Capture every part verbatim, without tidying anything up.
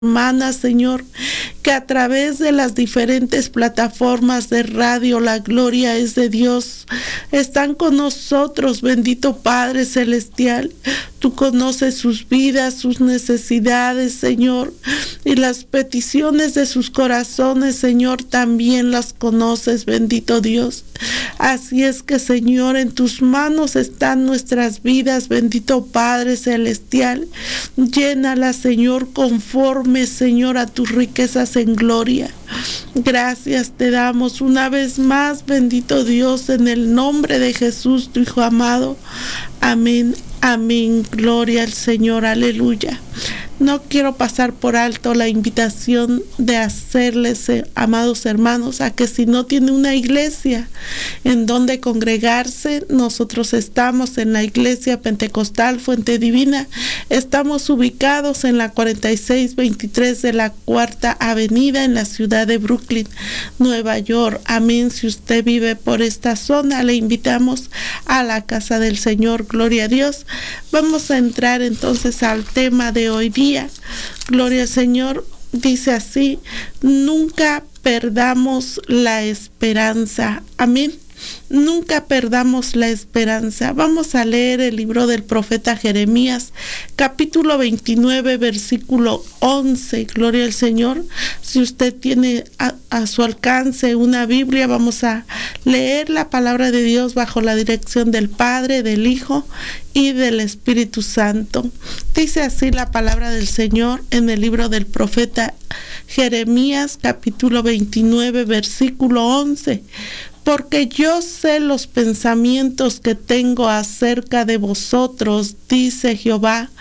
hermanas, Señor, que a través de las diferentes plataformas de radio, la gloria es de Dios, están con nosotros, bendito Padre Celestial. Tú conoces sus vidas, sus necesidades, Señor, y las peticiones de sus corazones, Señor, también las conoces, bendito Dios. Así es que, Señor, en tus manos están nuestras vidas, bendito Padre Celestial. Llénalas, Señor, conforme, Señor, a tus riquezas en gloria. Gracias te damos una vez más, bendito Dios, en el nombre de Jesús, tu Hijo amado. Amén. Amén, gloria al Señor, aleluya. No quiero pasar por alto la invitación de hacerles, eh, amados hermanos, a que si no tiene una iglesia en donde congregarse, nosotros estamos en la Iglesia Pentecostal Fuente Divina. Estamos ubicados en la cuarenta y seis veintitrés de la Cuarta Avenida en la ciudad de Brooklyn, Nueva York. Amén. Si usted vive por esta zona, le invitamos a la casa del Señor. Gloria a Dios. Vamos a entrar entonces al tema de hoy día. Gloria al Señor. Dice así: nunca perdamos la esperanza. Amén. Nunca perdamos la esperanza. Vamos a leer el libro del profeta Jeremías, capítulo veintinueve, versículo once. Gloria al Señor. Si usted tiene a, a su alcance una Biblia, vamos a leer la palabra de Dios bajo la dirección del Padre, del Hijo y del Espíritu Santo. Dice así la palabra del Señor en el libro del profeta Jeremías, capítulo veintinueve, versículo once. Porque yo sé los pensamientos que tengo acerca de vosotros, dice Jehová,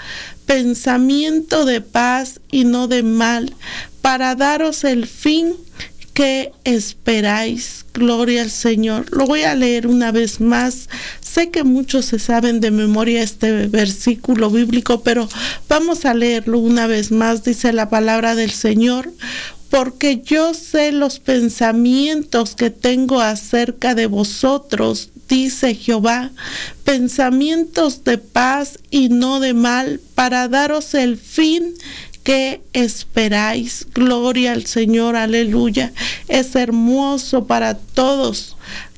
pensamiento de paz y no de mal, para daros el fin que esperáis. Gloria al Señor. Lo voy a leer una vez más. Sé que muchos se saben de memoria este versículo bíblico, pero vamos a leerlo una vez más. Dice la palabra del Señor: porque yo sé los pensamientos que tengo acerca de vosotros, dice Jehová, pensamientos de paz y no de mal, para daros el fin que esperáis. Gloria al Señor, aleluya. Es hermoso para todos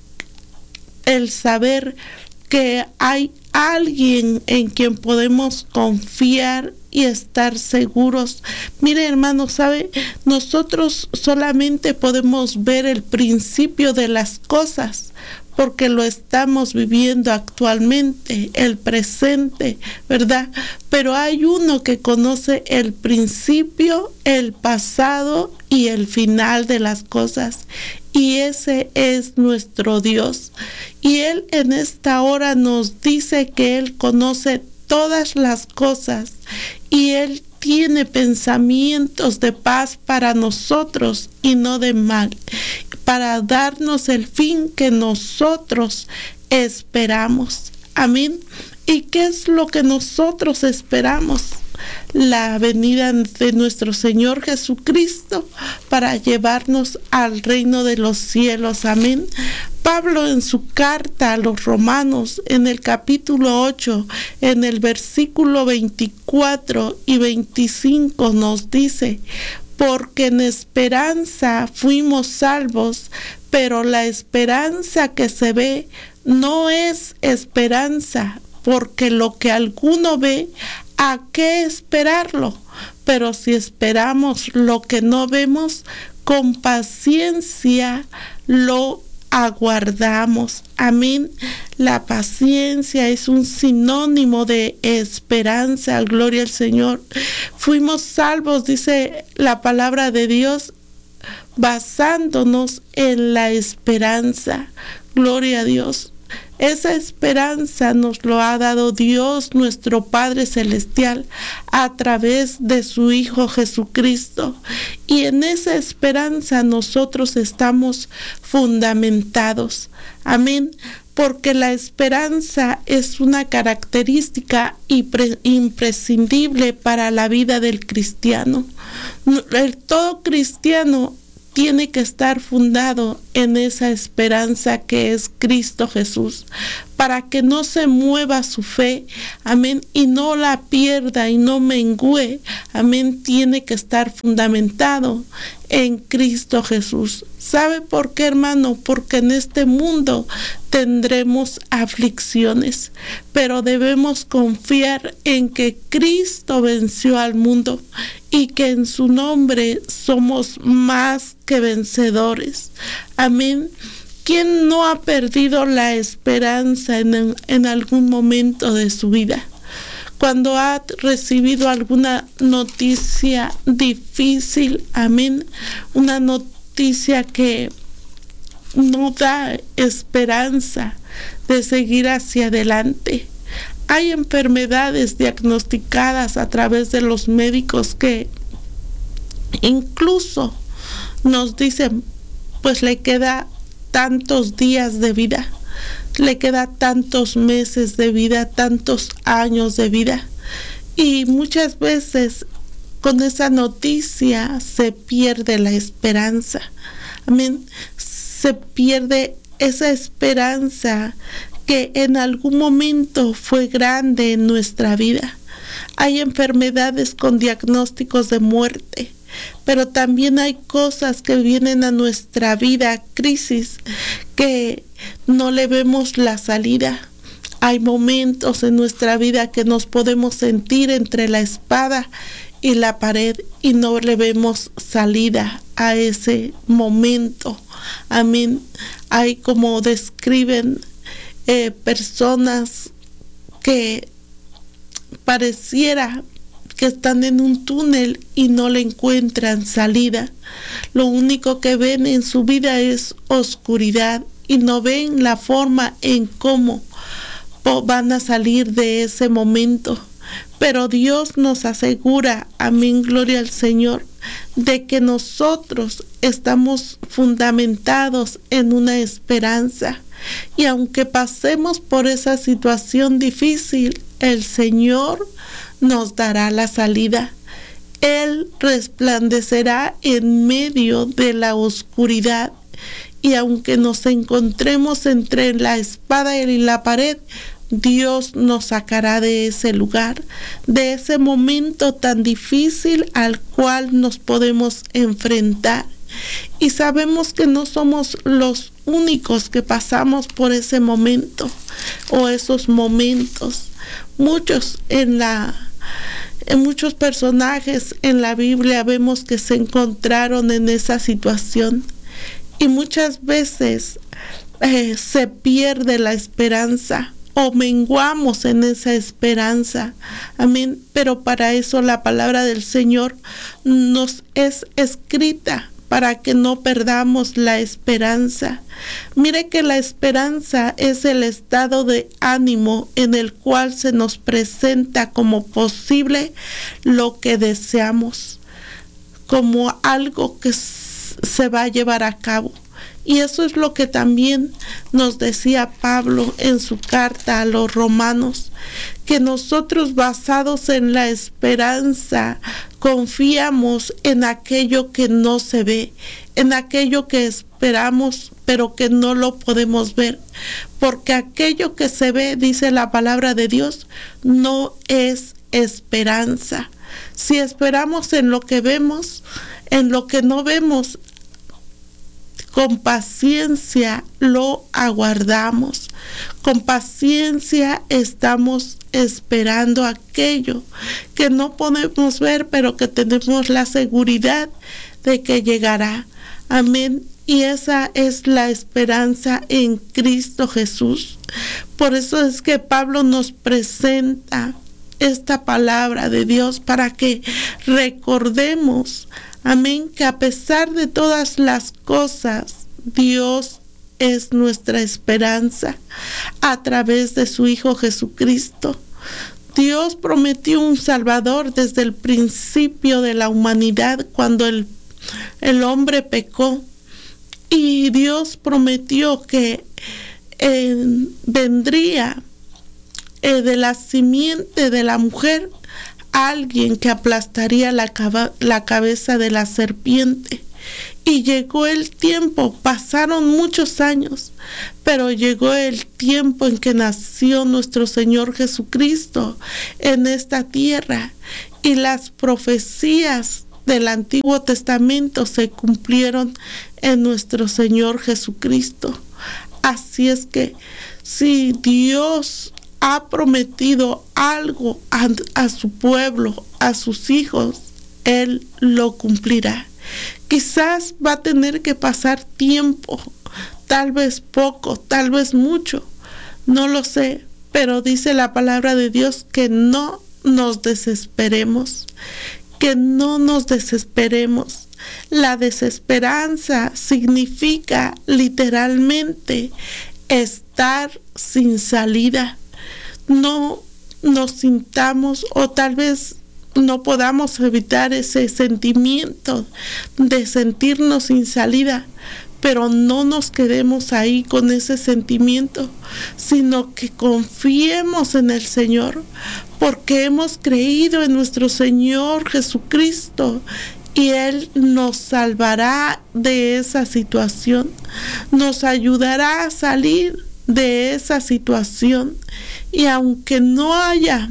el saber que hay alguien en quien podemos confiar y estar seguros. Mire, hermano, ¿sabe? Nosotros solamente podemos ver el principio de las cosas porque lo estamos viviendo actualmente, el presente, ¿verdad? Pero hay uno que conoce el principio, el pasado y el final de las cosas. Y ese es nuestro Dios. Y Él en esta hora nos dice que Él conoce todas las cosas y Él tiene pensamientos de paz para nosotros y no de mal, para darnos el fin que nosotros esperamos. Amén. ¿Y qué es lo que nosotros esperamos? La venida de nuestro Señor Jesucristo para llevarnos al reino de los cielos. Amén. Pablo en su carta a los Romanos, en el capítulo ocho, en el versículo veinticuatro y veinticinco nos dice: porque en esperanza fuimos salvos, pero la esperanza que se ve no es esperanza, porque lo que alguno ve, ¿a qué esperarlo? Pero si esperamos lo que no vemos, con paciencia lo aguardamos. Amén. La paciencia es un sinónimo de esperanza. Gloria al Señor. Fuimos salvos, dice la palabra de Dios, basándonos en la esperanza. Gloria a Dios. Esa esperanza nos lo ha dado Dios, nuestro Padre Celestial, a través de su Hijo Jesucristo. Y en esa esperanza nosotros estamos fundamentados. Amén. Porque la esperanza es una característica imprescindible para la vida del cristiano. El todo cristiano tiene que estar fundado en esa esperanza que es Cristo Jesús, para que no se mueva su fe, amén, y no la pierda y no mengüe, amén, tiene que estar fundamentado en Cristo Jesús. ¿Sabe por qué, hermano? Porque en este mundo tendremos aflicciones, pero debemos confiar en que Cristo venció al mundo y que en su nombre somos más que vencedores. Amén. ¿Quién no ha perdido la esperanza en, en algún momento de su vida? Cuando ha recibido alguna noticia difícil, amén, una noticia que no da esperanza de seguir hacia adelante. Hay enfermedades diagnosticadas a través de los médicos que incluso nos dicen, pues le queda tantos días de vida, le queda tantos meses de vida, tantos años de vida. Y muchas veces con esa noticia se pierde la esperanza. Amén. Se pierde esa esperanza que en algún momento fue grande en nuestra vida. Hay enfermedades con diagnósticos de muerte, pero también hay cosas que vienen a nuestra vida, crisis, que no le vemos la salida. Hay momentos en nuestra vida que nos podemos sentir entre la espada y la pared y no le vemos salida a ese momento. Amén. Hay, como describen eh, personas que pareciera que están en un túnel y no le encuentran salida. Lo único que ven en su vida es oscuridad y no ven la forma en cómo van a salir de ese momento. Pero Dios nos asegura, amén, gloria al Señor, de que nosotros estamos fundamentados en una esperanza. Y aunque pasemos por esa situación difícil, el Señor nos dará la salida. Él resplandecerá en medio de la oscuridad. Y aunque nos encontremos entre la espada y la pared, Dios nos sacará de ese lugar, de ese momento tan difícil al cual nos podemos enfrentar. Y sabemos que no somos los únicos que pasamos por ese momento o esos momentos. Muchos en la en muchos personajes en la Biblia vemos que se encontraron en esa situación y muchas veces eh, se pierde la esperanza o menguamos en esa esperanza. Amén. Pero para eso la palabra del Señor nos es escrita, para que no perdamos la esperanza. Mire que la esperanza es el estado de ánimo en el cual se nos presenta como posible lo que deseamos, como algo que se va a llevar a cabo. Y eso es lo que también nos decía Pablo en su carta a los romanos, que nosotros, basados en la esperanza, confiamos en aquello que no se ve, en aquello que esperamos pero que no lo podemos ver, porque aquello que se ve, dice la palabra de Dios, no es esperanza. Si esperamos en lo que vemos, en lo que no vemos, con paciencia lo aguardamos, con paciencia estamos esperando aquello que no podemos ver, pero que tenemos la seguridad de que llegará. Amén. Y esa es la esperanza en Cristo Jesús. Por eso es que Pablo nos presenta esta palabra de Dios para que recordemos, amén, que a pesar de todas las cosas, Dios es nuestra esperanza a través de su Hijo Jesucristo. Dios prometió un Salvador desde el principio de la humanidad, cuando el, el hombre pecó. Y Dios prometió que eh, vendría eh, de la simiente de la mujer alguien que aplastaría la, caba, la cabeza de la serpiente. Y llegó el tiempo, pasaron muchos años, pero llegó el tiempo en que nació nuestro Señor Jesucristo en esta tierra, y las profecías del Antiguo Testamento se cumplieron en nuestro Señor Jesucristo. Así es que si Dios ha prometido algo a, a su pueblo, a sus hijos, Él lo cumplirá. Quizás va a tener que pasar tiempo, tal vez poco, tal vez mucho, no lo sé, pero dice la palabra de Dios que no nos desesperemos, que no nos desesperemos. La desesperanza significa literalmente estar sin salida. No nos sintamos, o tal vez no podamos evitar ese sentimiento de sentirnos sin salida, pero no nos quedemos ahí con ese sentimiento, sino que confiemos en el Señor, porque hemos creído en nuestro Señor Jesucristo y Él nos salvará de esa situación, nos ayudará a salir de esa situación. Y aunque no haya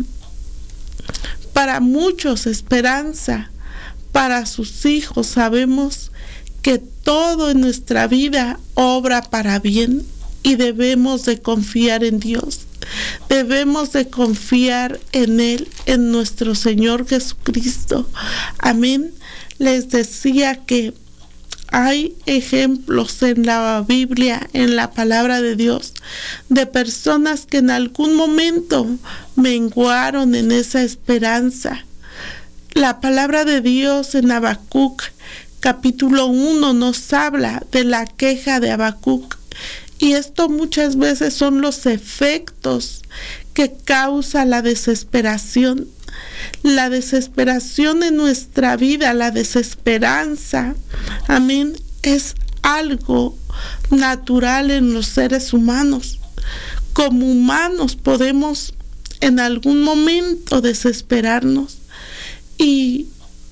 para muchos esperanza, para sus hijos sabemos que todo en nuestra vida obra para bien, y debemos de confiar en Dios, debemos de confiar en Él, en nuestro Señor Jesucristo. Amén. Les decía que hay ejemplos en la Biblia, en la palabra de Dios, de personas que en algún momento menguaron en esa esperanza. La palabra de Dios en Habacuc, capítulo uno, nos habla de la queja de Habacuc. Y esto muchas veces son los efectos que causa la desesperación. La desesperación en nuestra vida, la desesperanza, amén, es algo natural en los seres humanos. Como humanos podemos en algún momento desesperarnos, y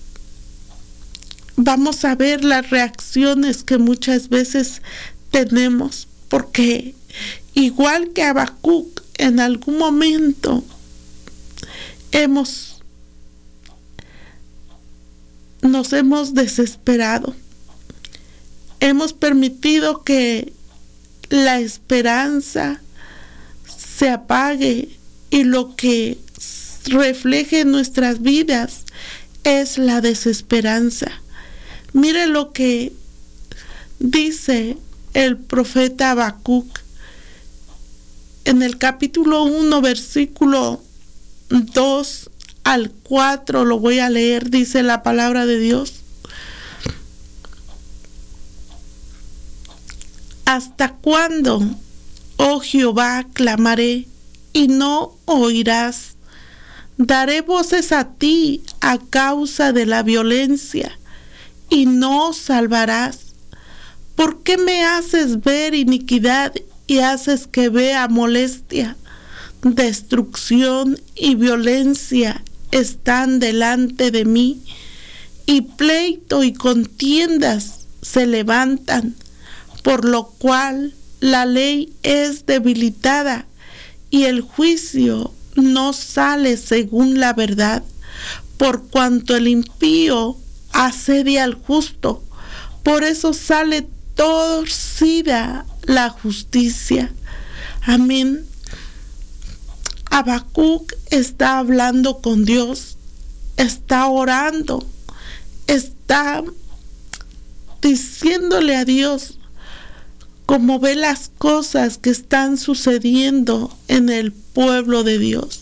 vamos a ver las reacciones que muchas veces tenemos, porque igual que Habacuc, en algún momento hemos nos hemos desesperado, hemos permitido que la esperanza se apague, y lo que refleje en nuestras vidas es la desesperanza. Mire lo que dice el profeta Habacuc en el capítulo uno, versículo dos al cuatro, lo voy a leer. Dice la palabra de Dios: ¿hasta cuándo, oh Jehová, clamaré y no oirás? Daré voces a ti a causa de la violencia y no salvarás. ¿Por qué me haces ver iniquidad y haces que vea molestia? Destrucción y violencia están delante de mí, y pleito y contiendas se levantan, por lo cual la ley es debilitada y el juicio no sale según la verdad, por cuanto el impío asedia al justo, por eso sale torcida la justicia. Amén. Habacuc está hablando con Dios, está orando, está diciéndole a Dios cómo ve las cosas que están sucediendo en el pueblo de Dios.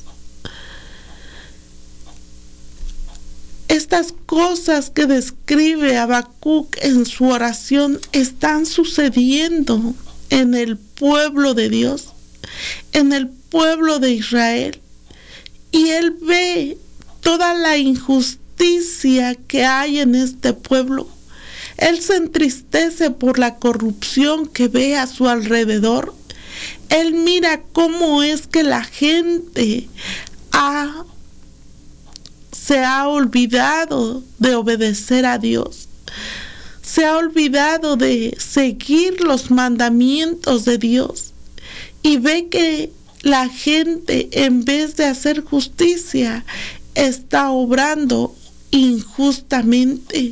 Estas cosas que describe Habacuc en su oración están sucediendo en el pueblo de Dios, en el pueblo de Israel, y él ve toda la injusticia que hay en este pueblo. Él se entristece por la corrupción que ve a su alrededor. Él mira cómo es que la gente ha, se ha olvidado de obedecer a Dios. se ha olvidado de seguir los mandamientos de Dios y ve que la gente, en vez de hacer justicia, está obrando injustamente.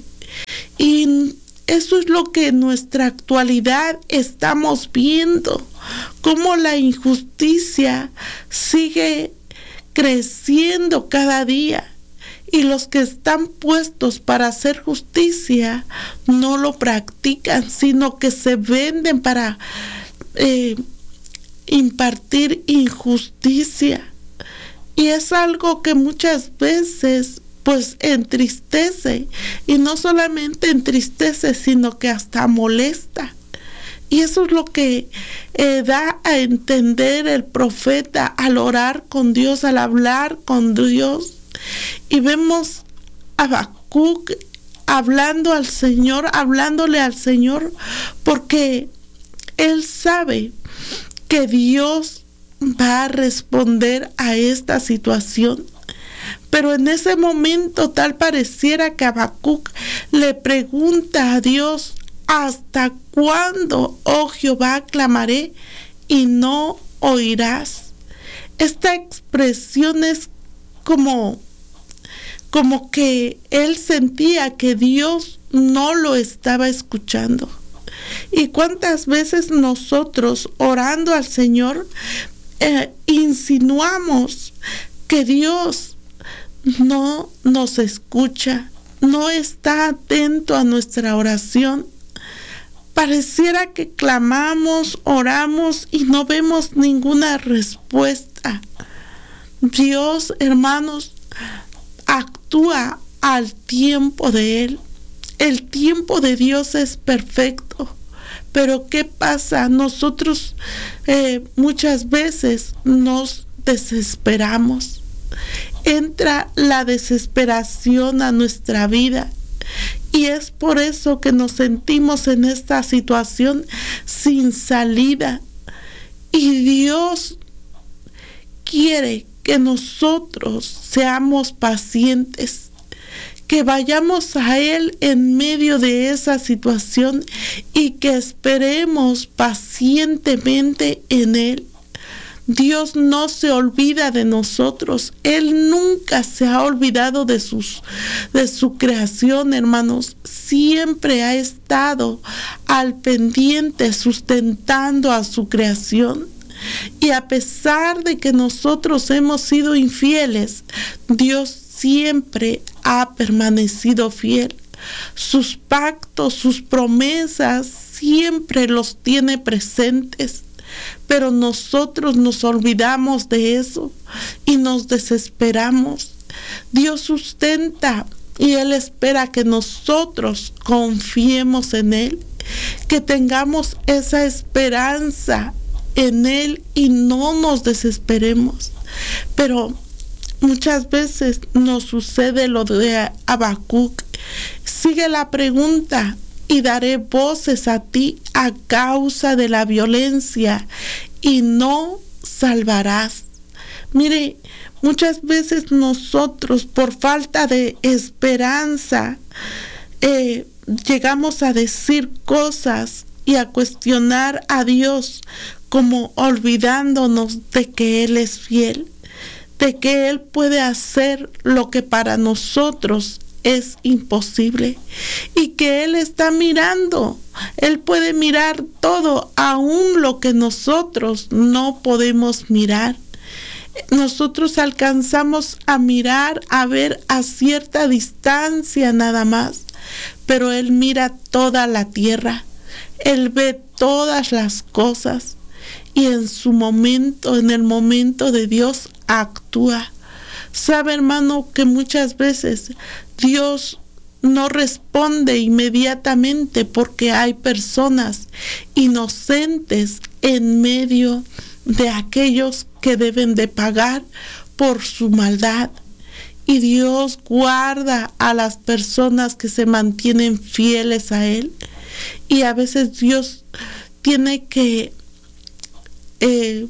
Y eso es lo que en nuestra actualidad estamos viendo, cómo la injusticia sigue creciendo cada día. Y los que están puestos para hacer justicia no lo practican, sino que se venden para eh, impartir injusticia. Y es algo que muchas veces pues entristece, y no solamente entristece, sino que hasta molesta. Y eso es lo que eh, da a entender el profeta al orar con Dios, al hablar con Dios. Y vemos a Habacuc hablando al Señor, hablándole al Señor, porque él sabe que Dios va a responder a esta situación. Pero en ese momento tal pareciera que Habacuc le pregunta a Dios: ¿hasta cuándo, oh Jehová, clamaré y no oirás? Esta expresión es como, como que él sentía que Dios no lo estaba escuchando. ¿Y cuántas veces nosotros, orando al Señor, eh, insinuamos que Dios no nos escucha, no está atento a nuestra oración? Pareciera que clamamos, oramos y no vemos ninguna respuesta. Dios, hermanos, actúa al tiempo de Él. El tiempo de Dios es perfecto. Pero ¿qué pasa? Nosotros eh, muchas veces nos desesperamos. Entra la desesperación a nuestra vida. Y es por eso que nos sentimos en esta situación sin salida. Y Dios quiere que nosotros seamos pacientes, que vayamos a Él en medio de esa situación y que esperemos pacientemente en Él. Dios no se olvida de nosotros. Él nunca se ha olvidado de sus, de su creación, hermanos. Siempre ha estado al pendiente, sustentando a su creación. Y a pesar de que nosotros hemos sido infieles, Dios siempre ha permanecido fiel. Sus pactos, sus promesas, siempre los tiene presentes. Pero nosotros nos olvidamos de eso y nos desesperamos. Dios sustenta y Él espera que nosotros confiemos en Él, que tengamos esa esperanza en Él y no nos desesperemos. Pero muchas veces nos sucede lo de Habacuc. Sigue la pregunta: y daré voces a ti a causa de la violencia, y no salvarás. Mire, muchas veces nosotros, por falta de esperanza, eh, llegamos a decir cosas y a cuestionar a Dios, como olvidándonos de que Él es fiel, de que Él puede hacer lo que para nosotros es imposible, y que Él está mirando. Él puede mirar todo, aún lo que nosotros no podemos mirar. Nosotros alcanzamos a mirar, a ver a cierta distancia nada más, pero Él mira toda la tierra. Él ve todas las cosas y en su momento, en el momento de Dios, actúa. Sabe, hermano, que muchas veces Dios no responde inmediatamente porque hay personas inocentes en medio de aquellos que deben de pagar por su maldad. Y Dios guarda a las personas que se mantienen fieles a Él. Y a veces Dios tiene que eh,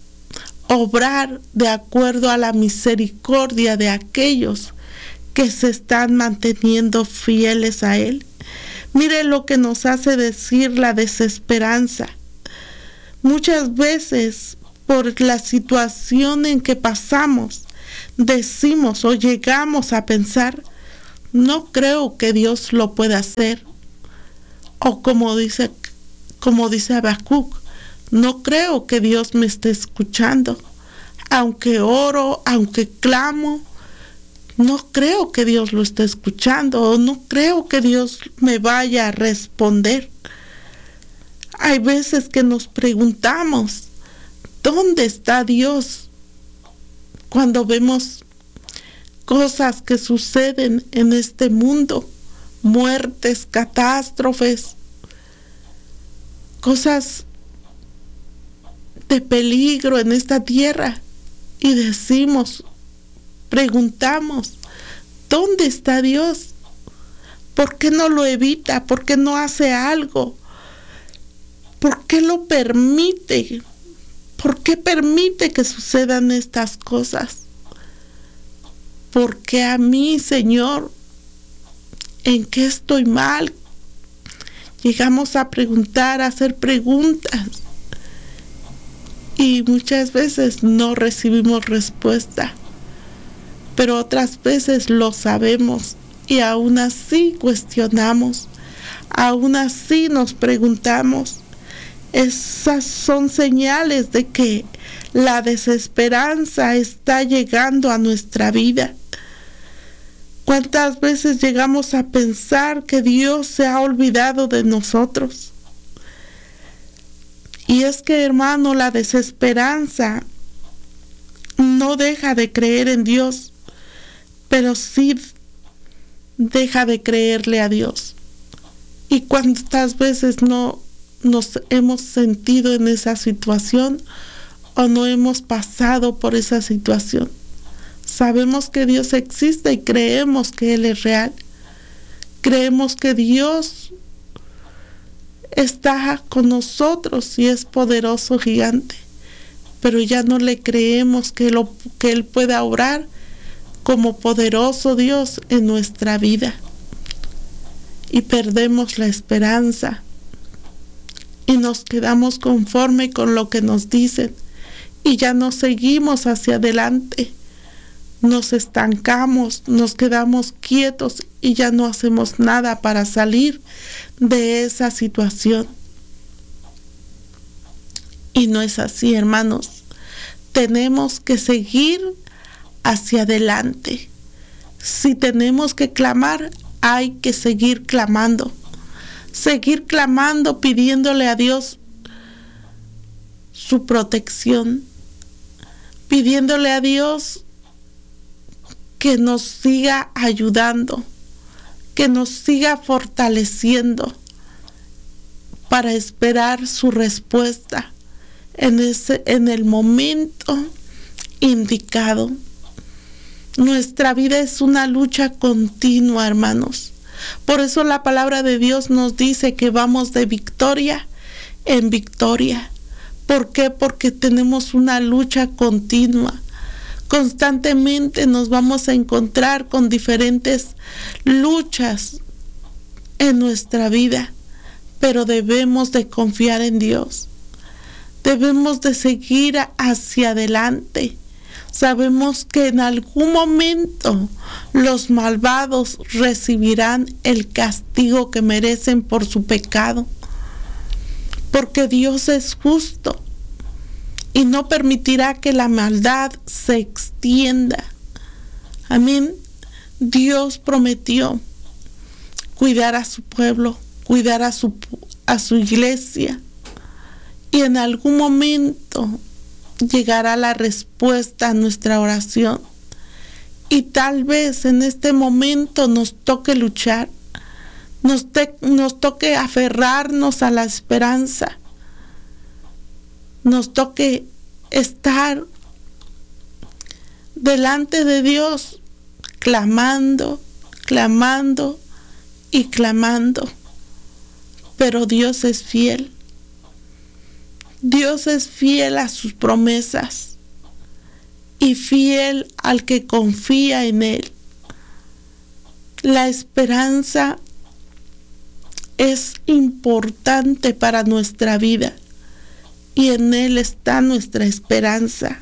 obrar de acuerdo a la misericordia de aquellos que se están manteniendo fieles a Él. Mire lo que nos hace decir la desesperanza. Muchas veces, por la situación en que pasamos, decimos o llegamos a pensar, no creo que Dios lo pueda hacer. O como dice, como dice Habacuc, no creo que Dios me esté escuchando. Aunque oro, aunque clamo, no creo que Dios lo esté escuchando, o no creo que Dios me vaya a responder. Hay veces que nos preguntamos, ¿dónde está Dios? Cuando vemos cosas que suceden en este mundo, muertes, catástrofes, cosas de peligro en esta tierra, y decimos, preguntamos, ¿dónde está Dios? ¿Por qué no lo evita? ¿Por qué no hace algo? ¿Por qué lo permite? ¿Por qué permite que sucedan estas cosas? ¿Por qué a mí, Señor? ¿En qué estoy mal? Llegamos a preguntar, a hacer preguntas, y muchas veces no recibimos respuesta, pero otras veces lo sabemos y aún así cuestionamos, aún así nos preguntamos. Esas son señales de que la desesperanza está llegando a nuestra vida. ¿Cuántas veces llegamos a pensar que Dios se ha olvidado de nosotros? Y es que, hermano, la desesperanza no deja de creer en Dios, pero sí deja de creerle a Dios. ¿Y cuántas veces no nos hemos sentido en esa situación o no hemos pasado por esa situación? Sabemos que Dios existe y creemos que Él es real. Creemos que Dios está con nosotros y es poderoso gigante, pero ya no le creemos que, lo, que Él pueda obrar como poderoso Dios en nuestra vida, y perdemos la esperanza y nos quedamos conforme con lo que nos dicen y ya no seguimos hacia adelante. Nos estancamos, nos quedamos quietos y ya no hacemos nada para salir de esa situación. Y no es así, hermanos. Tenemos que seguir hacia adelante. Si tenemos que clamar, hay que seguir clamando. Seguir clamando, pidiéndole a Dios su protección, pidiéndole a Dios que nos siga ayudando, que nos siga fortaleciendo para esperar su respuesta en ese, en el momento indicado. Nuestra vida es una lucha continua, hermanos. Por eso la palabra de Dios nos dice que vamos de victoria en victoria. ¿Por qué? Porque tenemos una lucha continua. Constantemente nos vamos a encontrar con diferentes luchas en nuestra vida, pero debemos de confiar en Dios. Debemos de seguir hacia adelante. Sabemos que en algún momento los malvados recibirán el castigo que merecen por su pecado, porque Dios es justo y no permitirá que la maldad se extienda. Amén. Dios prometió cuidar a su pueblo, cuidar a su, a su iglesia, y en algún momento llegará la respuesta a nuestra oración. Y tal vez en este momento nos toque luchar, nos, te, nos toque aferrarnos a la esperanza, nos toque estar delante de Dios, clamando, clamando y clamando. Pero Dios es fiel. Dios es fiel a sus promesas y fiel al que confía en Él. La esperanza es importante para nuestra vida y en Él está nuestra esperanza.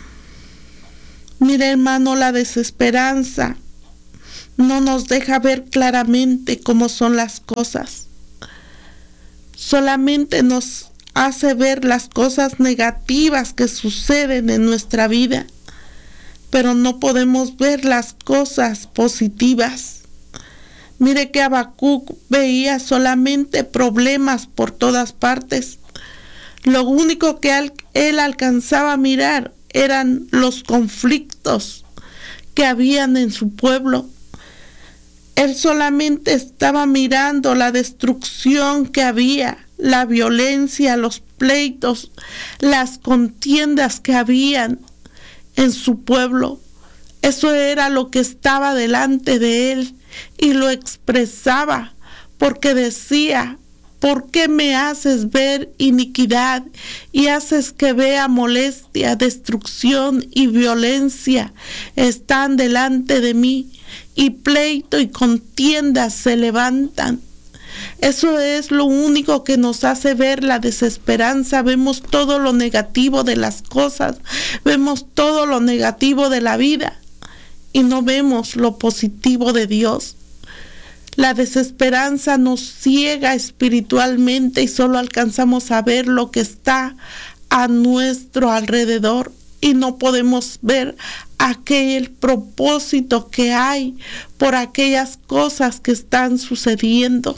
Mire, hermano, la desesperanza no nos deja ver claramente cómo son las cosas. Solamente nos hace ver las cosas negativas que suceden en nuestra vida, pero no podemos ver las cosas positivas. Mire que Habacuc veía solamente problemas por todas partes. Lo único que al- él alcanzaba a mirar eran los conflictos que habían en su pueblo. Él solamente estaba mirando la destrucción que había, la violencia, los pleitos, las contiendas que habían en su pueblo. Eso era lo que estaba delante de él y lo expresaba porque decía: ¿por qué me haces ver iniquidad y haces que vea molestia, destrucción y violencia están delante de mí, y pleito y contiendas se levantan? Eso es lo único que nos hace ver la desesperanza. Vemos todo lo negativo de las cosas, vemos todo lo negativo de la vida y no vemos lo positivo de Dios. La desesperanza nos ciega espiritualmente y solo alcanzamos a ver lo que está a nuestro alrededor y no podemos ver aquel propósito que hay por aquellas cosas que están sucediendo.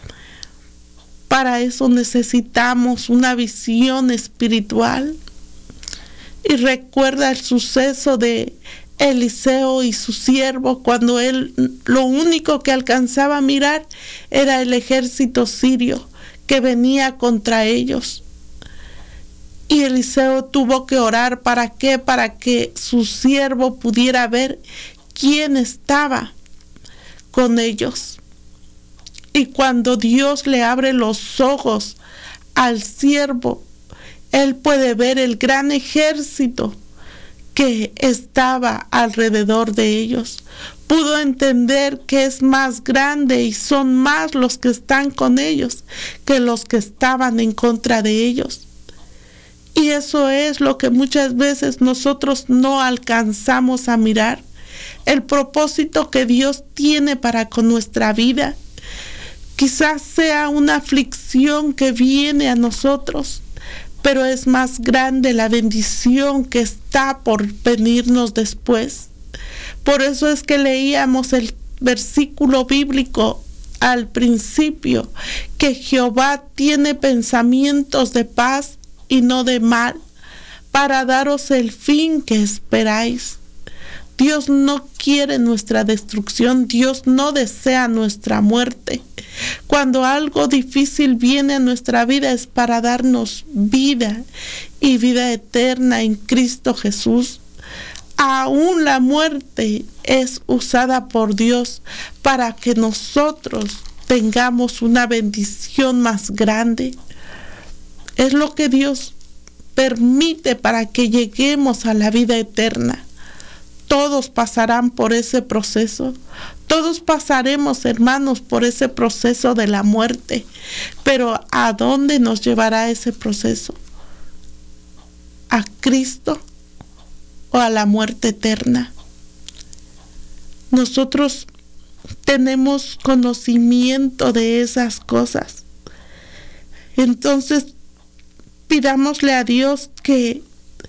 Para eso necesitamos una visión espiritual. Y recuerda el suceso de Eliseo y su siervo, cuando él lo único que alcanzaba a mirar era el ejército sirio que venía contra ellos. Y Eliseo tuvo que orar, ¿para qué? Para que su siervo pudiera ver quién estaba con ellos. Y cuando Dios le abre los ojos al siervo, él puede ver el gran ejército que estaba alrededor de ellos. Pudo entender que es más grande y son más los que están con ellos que los que estaban en contra de ellos. Y eso es lo que muchas veces nosotros no alcanzamos a mirar. El propósito que Dios tiene para con nuestra vida. Quizás sea una aflicción que viene a nosotros, pero es más grande la bendición que está por venirnos después. Por eso es que leíamos el versículo bíblico al principio, que Jehová tiene pensamientos de paz y no de mal, para daros el fin que esperáis. Dios no quiere nuestra destrucción, Dios no desea nuestra muerte. Cuando algo difícil viene a nuestra vida es para darnos vida y vida eterna en Cristo Jesús. Aún la muerte es usada por Dios para que nosotros tengamos una bendición más grande. Es lo que Dios permite para que lleguemos a la vida eterna. Todos pasarán por ese proceso. Todos pasaremos, hermanos, por ese proceso de la muerte. Pero ¿a dónde nos llevará ese proceso? ¿A Cristo o a la muerte eterna? Nosotros tenemos conocimiento de esas cosas. Entonces, pidámosle a Dios que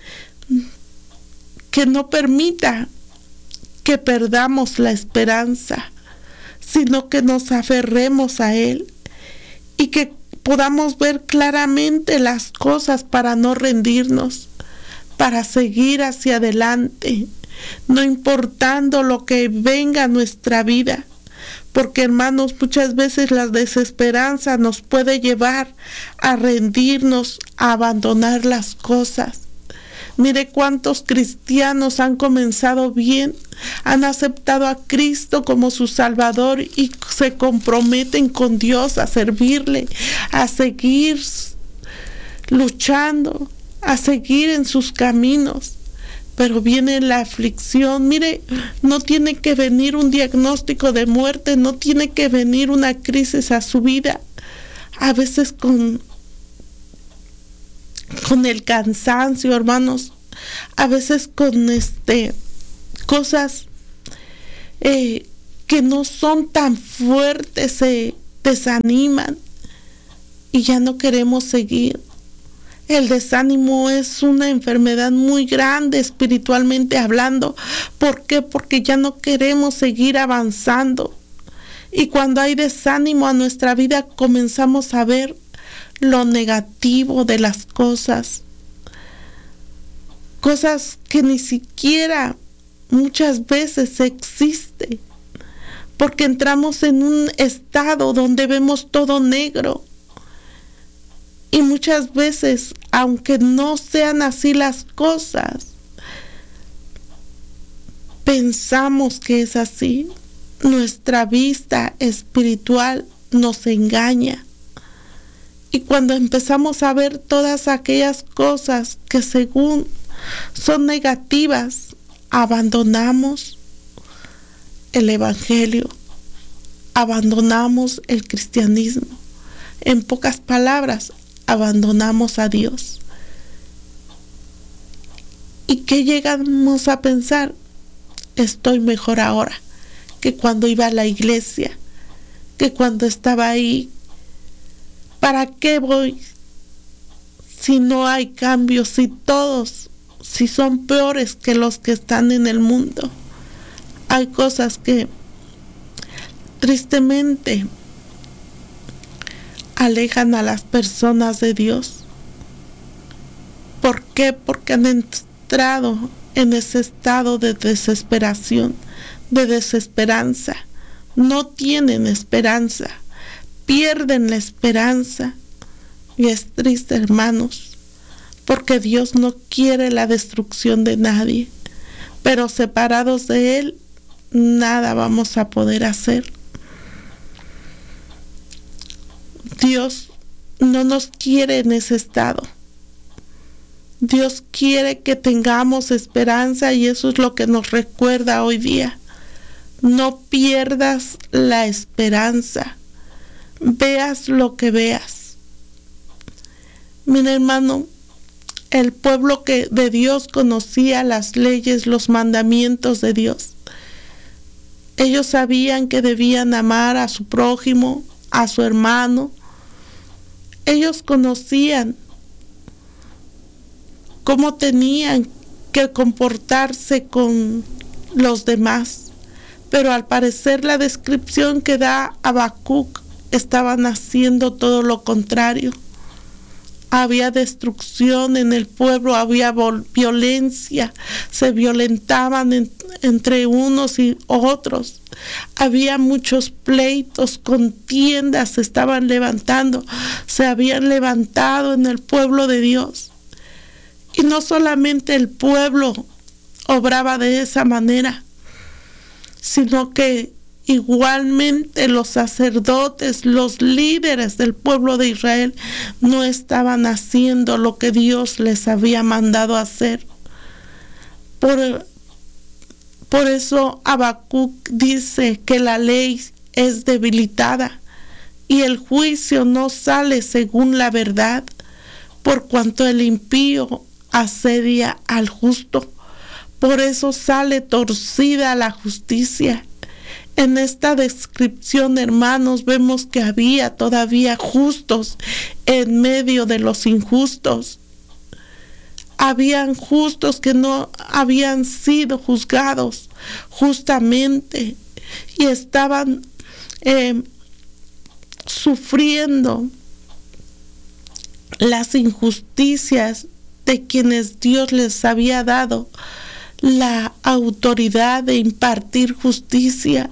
que no permita que perdamos la esperanza, sino que nos aferremos a Él y que podamos ver claramente las cosas para no rendirnos, para seguir hacia adelante, no importando lo que venga a nuestra vida. Porque, hermanos, muchas veces la desesperanza nos puede llevar a rendirnos, a abandonar las cosas. Mire cuántos cristianos han comenzado bien, han aceptado a Cristo como su Salvador y se comprometen con Dios a servirle, a seguir luchando, a seguir en sus caminos. Pero viene la aflicción. Mire, no tiene que venir un diagnóstico de muerte, no tiene que venir una crisis a su vida a veces con, con el cansancio, hermanos, a veces con este, cosas eh, que no son tan fuertes, se desaniman y ya no queremos seguir. El desánimo es una enfermedad muy grande espiritualmente hablando. ¿Por qué? Porque ya no queremos seguir avanzando. Y cuando hay desánimo a nuestra vida, comenzamos a ver lo negativo de las cosas. Cosas que ni siquiera muchas veces existen. Porque entramos en un estado donde vemos todo negro. Y muchas veces, aunque no sean así las cosas, pensamos que es así. Nuestra vista espiritual nos engaña. Y cuando empezamos a ver todas aquellas cosas que según son negativas, abandonamos el evangelio, abandonamos el cristianismo. En pocas palabras, abandonamos a Dios. ¿Y qué llegamos a pensar? Estoy mejor ahora que cuando iba a la iglesia, que cuando estaba ahí. ¿Para qué voy si no hay cambios, si todos, si son peores que los que están en el mundo? Hay cosas que tristemente alejan a las personas de Dios. ¿Por qué? Porque han entrado en ese estado de desesperación, de desesperanza. No tienen esperanza, pierden la esperanza. Y es triste, hermanos, porque Dios no quiere la destrucción de nadie, pero separados de Él, nada vamos a poder hacer. Dios no nos quiere en ese estado. Dios quiere que tengamos esperanza y eso es lo que nos recuerda hoy día. No pierdas la esperanza. Veas lo que veas. Mira, hermano, el pueblo que de Dios conocía las leyes, los mandamientos de Dios. Ellos sabían que debían amar a su prójimo, a su hermano. Ellos conocían cómo tenían que comportarse con los demás, pero al parecer la descripción que da Habacuc estaban haciendo todo lo contrario. Había destrucción en el pueblo, había violencia, se violentaban en, entre unos y otros. Había muchos pleitos, contiendas se estaban levantando, se habían levantado en el pueblo de Dios. Y no solamente el pueblo obraba de esa manera, sino que igualmente los sacerdotes, los líderes del pueblo de Israel no estaban haciendo lo que Dios les había mandado hacer. Por, por eso Habacuc dice que la ley es debilitada y el juicio no sale según la verdad, por cuanto el impío asedia al justo. Por eso sale torcida la justicia. En esta descripción, hermanos, vemos que había todavía justos en medio de los injustos. Habían justos que no habían sido juzgados justamente y estaban eh, sufriendo las injusticias de quienes Dios les había dado la autoridad de impartir justicia.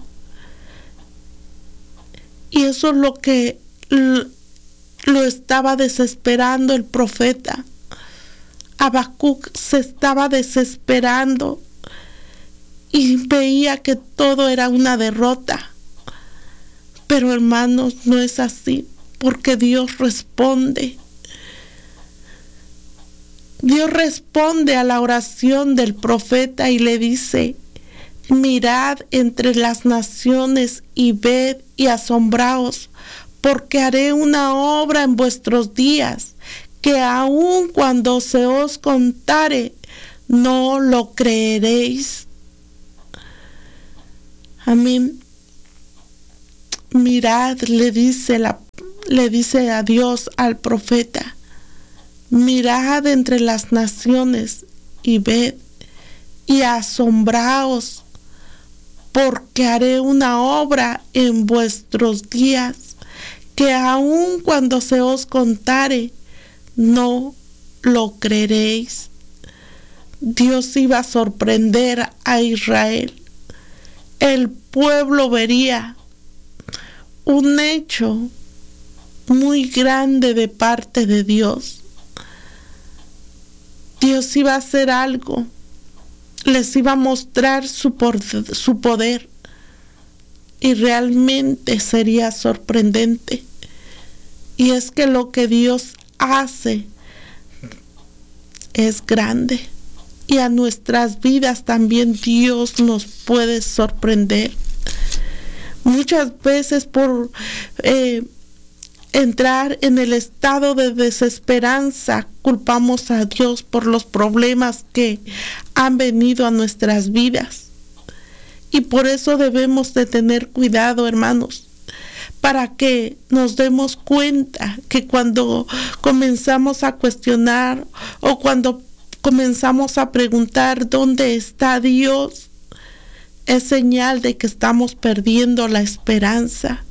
Y eso es lo que lo estaba desesperando el profeta. Habacuc se estaba desesperando y veía que todo era una derrota. Pero hermanos, no es así, porque Dios responde. Dios responde a la oración del profeta y le dice: mirad entre las naciones y ved y asombraos, porque haré una obra en vuestros días, que aun cuando se os contare, no lo creeréis. Amén. Mirad, le dice, la, le dice a Dios al profeta, mirad entre las naciones y ved y asombraos, porque haré una obra en vuestros días, que aun cuando se os contare, no lo creeréis. Dios iba a sorprender a Israel. El pueblo vería un hecho muy grande de parte de Dios. Dios iba a hacer algo, les iba a mostrar su, por, su poder, y realmente sería sorprendente. Y es que lo que Dios hace es grande, y a nuestras vidas también Dios nos puede sorprender. Muchas veces por eh, entrar en el estado de desesperanza, culpamos a Dios por los problemas que han venido a nuestras vidas. Y por eso debemos de tener cuidado, hermanos, para que nos demos cuenta que cuando comenzamos a cuestionar o cuando comenzamos a preguntar dónde está Dios, es señal de que estamos perdiendo la esperanza.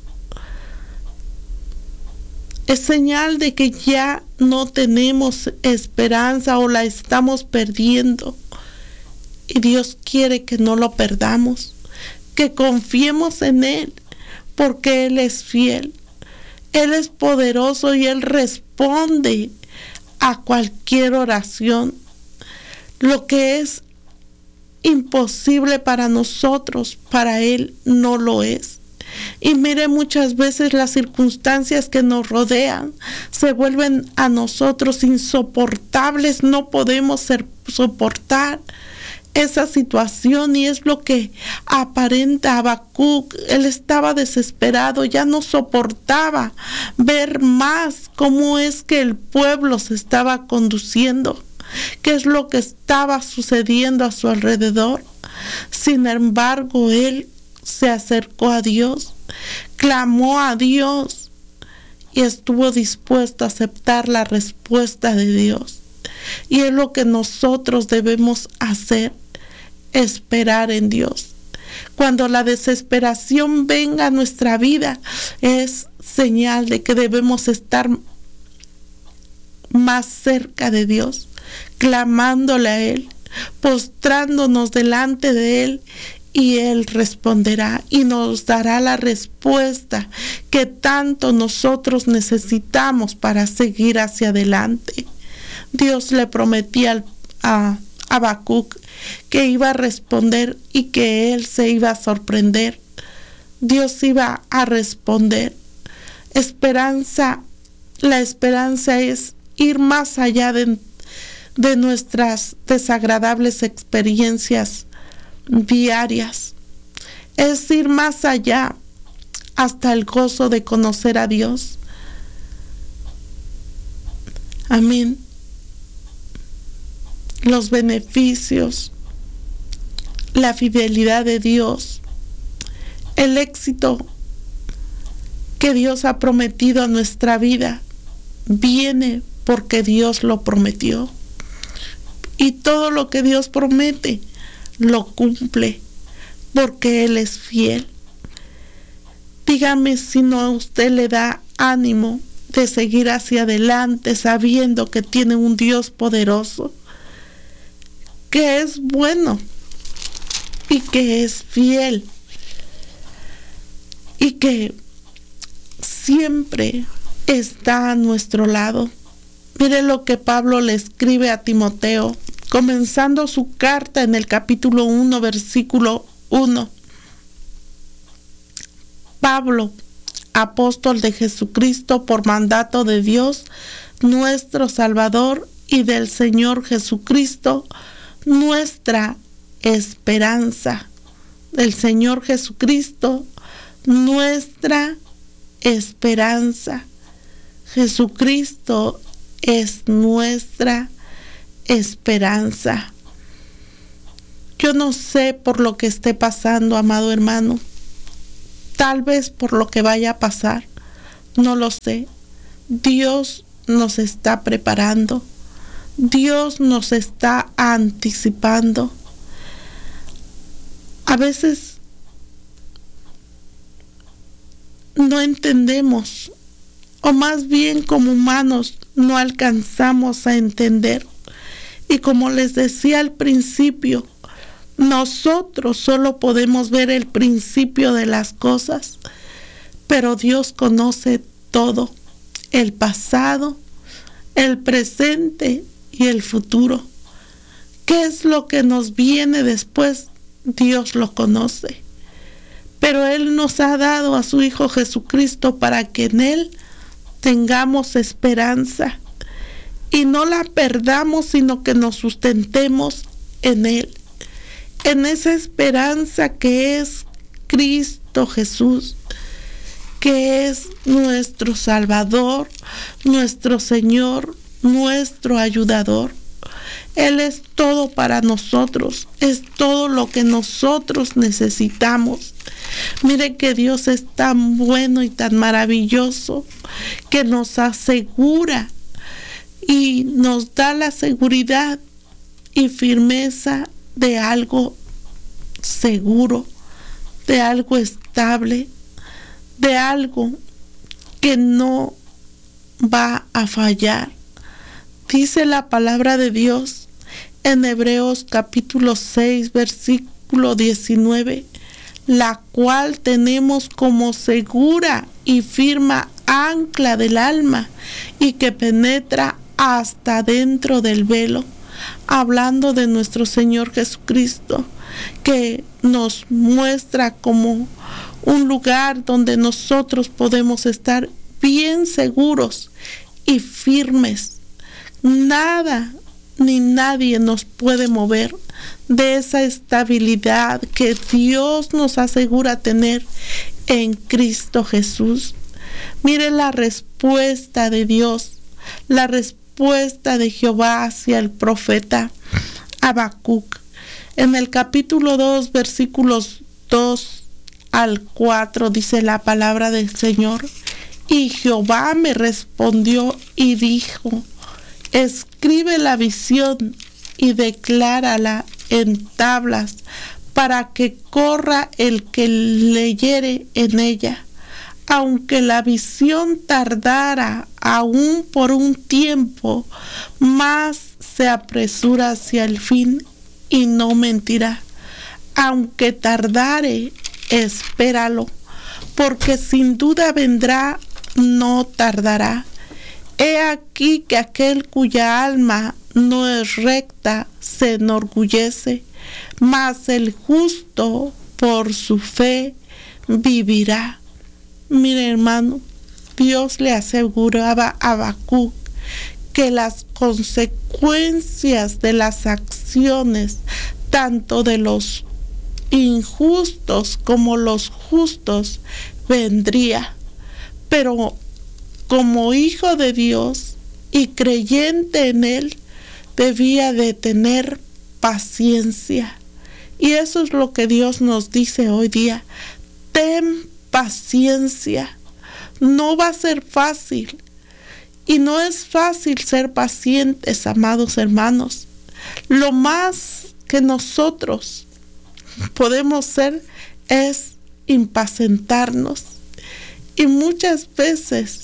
Es señal de que ya no tenemos esperanza o la estamos perdiendo. Y Dios quiere que no lo perdamos, que confiemos en Él, porque Él es fiel. Él es poderoso y Él responde a cualquier oración. Lo que es imposible para nosotros, para Él no lo es. Y mire, muchas veces las circunstancias que nos rodean se vuelven a nosotros insoportables. No podemos ser, soportar esa situación, y es lo que aparenta Habacuc. Él estaba desesperado, ya no soportaba ver más cómo es que el pueblo se estaba conduciendo, qué es lo que estaba sucediendo a su alrededor. Sin embargo, él se acercó a Dios, clamó a Dios y estuvo dispuesto a aceptar la respuesta de Dios. Y es lo que nosotros debemos hacer, esperar en Dios. Cuando la desesperación venga a nuestra vida, es señal de que debemos estar más cerca de Dios, clamándole a Él, postrándonos delante de Él, y Él responderá y nos dará la respuesta que tanto nosotros necesitamos para seguir hacia adelante. Dios le prometía a Habacuc que iba a responder y que él se iba a sorprender. Dios iba a responder. Esperanza, la esperanza es ir más allá de, de nuestras desagradables experiencias diarias. Es ir más allá hasta el gozo de conocer a Dios. Amén. Los beneficios, la fidelidad de Dios, el éxito que Dios ha prometido a nuestra vida, viene porque Dios lo prometió. Y todo lo que Dios promete, lo cumple, porque Él es fiel. Dígame si no a usted le da ánimo de seguir hacia adelante, sabiendo que tiene un Dios poderoso, que es bueno y que es fiel y que siempre está a nuestro lado. Mire lo que Pablo le escribe a Timoteo, comenzando su carta en el capítulo uno, versículo uno. Pablo, apóstol de Jesucristo por mandato de Dios, nuestro Salvador, y del Señor Jesucristo, nuestra esperanza. Del Señor Jesucristo, nuestra esperanza. Jesucristo es nuestra esperanza. Yo no sé por lo que esté pasando, amado hermano. Tal vez por lo que vaya a pasar. No lo sé. Dios nos está preparando. Dios nos está anticipando. A veces no entendemos, o más bien como humanos no alcanzamos a entender. Y como les decía al principio, nosotros solo podemos ver el principio de las cosas, pero Dios conoce todo, el pasado, el presente y el futuro. ¿Qué es lo que nos viene después? Dios lo conoce. Pero Él nos ha dado a su Hijo Jesucristo para que en Él tengamos esperanza y no la perdamos, sino que nos sustentemos en Él, en esa esperanza que es Cristo Jesús, que es nuestro Salvador, nuestro Señor, nuestro ayudador. Él es todo para nosotros, es todo lo que nosotros necesitamos. Mire que Dios es tan bueno y tan maravilloso que nos asegura y nos da la seguridad y firmeza de algo seguro, de algo estable, de algo que no va a fallar. Dice la palabra de Dios en Hebreos capítulo seis, versículo diecinueve, la cual tenemos como segura y firme ancla del alma y que penetra hasta dentro del velo, hablando de nuestro Señor Jesucristo, que nos muestra como un lugar donde nosotros podemos estar bien seguros y firmes. Nada ni nadie nos puede mover de esa estabilidad que Dios nos asegura tener en Cristo Jesús. Mire la respuesta de Dios, la respuesta de Jehová hacia el profeta Habacuc. En el capítulo dos, versículos dos al cuatro, dice la palabra del Señor: y Jehová me respondió y dijo: escribe la visión y declárala en tablas, para que corra el que leyere en ella. Aunque la visión tardara aún por un tiempo, más se apresura hacia el fin y no mentirá. Aunque tardare, espéralo, porque sin duda vendrá, no tardará. He aquí que aquel cuya alma no es recta se enorgullece, mas el justo por su fe vivirá. Mire, hermano, Dios le aseguraba a Habacuc que las consecuencias de las acciones, tanto de los injustos como los justos, vendría. Pero como hijo de Dios y creyente en Él, debía de tener paciencia. Y eso es lo que Dios nos dice hoy día: ten paciencia. No va a ser fácil. Y no es fácil ser pacientes, amados hermanos. Lo más que nosotros podemos ser es impacientarnos. Y muchas veces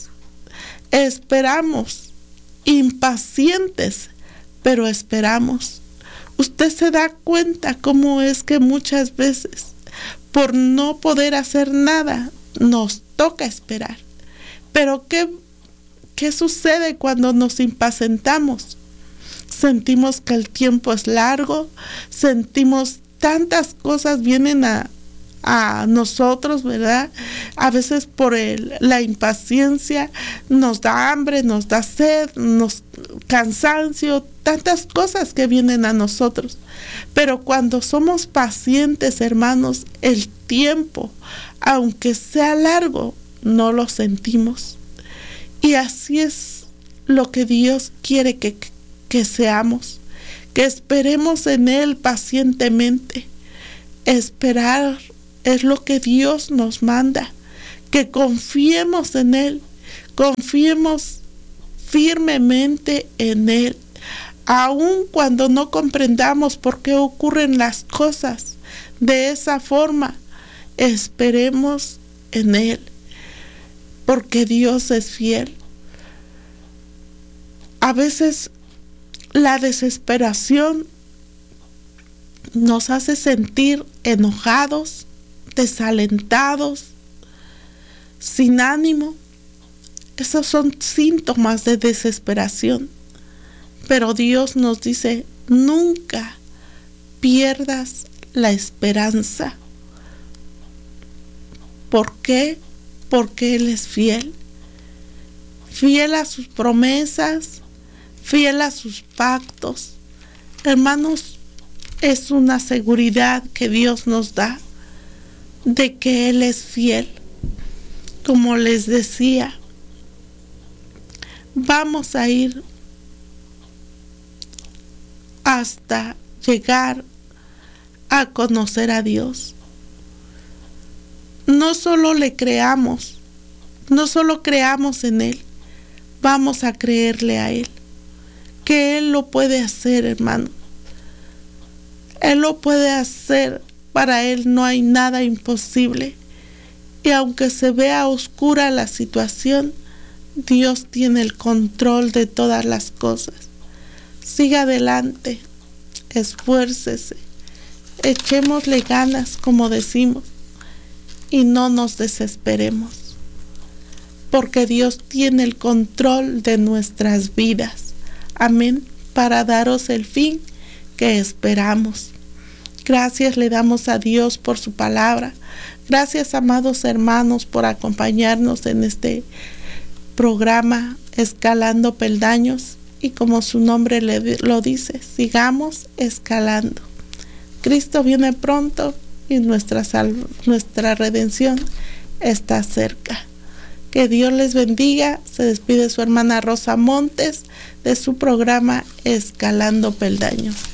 esperamos, impacientes, pero esperamos. Usted se da cuenta cómo es que muchas veces, por no poder hacer nada, nos toca esperar. Pero ¿qué, qué sucede cuando nos impacientamos? Sentimos que el tiempo es largo, sentimos tantas cosas vienen a a nosotros, ¿verdad? A veces por el, la impaciencia nos da hambre, nos da sed, nos cansancio, tantas cosas que vienen a nosotros. Pero cuando somos pacientes, hermanos, el tiempo, aunque sea largo, no lo sentimos. Y así es lo que Dios quiere que, que seamos, que esperemos en Él pacientemente. Esperar es lo que Dios nos manda, que confiemos en Él, confiemos firmemente en Él, aun cuando no comprendamos por qué ocurren las cosas de esa forma. Esperemos en Él, porque Dios es fiel. A veces la desesperación nos hace sentir enojados, desalentados, sin ánimo. Esos son síntomas de desesperación. Pero Dios nos dice, nunca pierdas la esperanza. ¿Por qué? Porque Él es fiel. Fiel a sus promesas, fiel a sus pactos. Hermanos, es una seguridad que Dios nos da de que Él es fiel. Como les decía, vamos a ir hasta llegar a conocer a Dios. No solo le creamos, no solo creamos en Él, vamos a creerle a Él, que Él lo puede hacer, hermano. Él lo puede hacer, para Él no hay nada imposible. Y aunque se vea oscura la situación, Dios tiene el control de todas las cosas. Siga adelante, esfuércese, echémosle ganas, como decimos, y no nos desesperemos, porque Dios tiene el control de nuestras vidas. Amén, para daros el fin que esperamos. Gracias le damos a Dios por su palabra. Gracias, amados hermanos, por acompañarnos en este programa Escalando Peldaños. Y como su nombre le, lo dice, sigamos escalando. Cristo viene pronto y nuestra, sal, nuestra redención está cerca. Que Dios les bendiga. Se despide su hermana Rosa Montes de su programa Escalando Peldaños.